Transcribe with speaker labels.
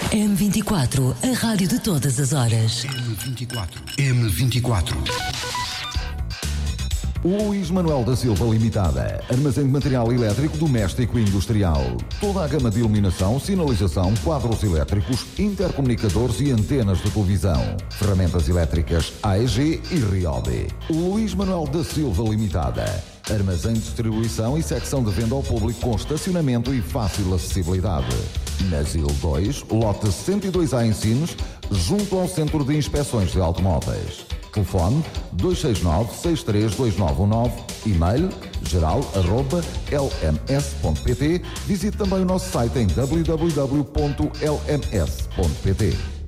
Speaker 1: M24, a rádio de todas as horas.
Speaker 2: M24.
Speaker 3: Luís Manuel da Silva Limitada. Armazém de material elétrico doméstico e industrial. Toda a gama de iluminação, sinalização, quadros elétricos, intercomunicadores e antenas de televisão. Ferramentas elétricas AEG e Ryobi. Luís Manuel da Silva Limitada. Armazém de distribuição e secção de venda ao público com estacionamento e fácil acessibilidade. Na ZIL 2, lote 102A em Sines, junto ao Centro de Inspeções de Automóveis. Telefone 269-632919, e-mail geral@lms.pt. Visite também o nosso site em www.lms.pt.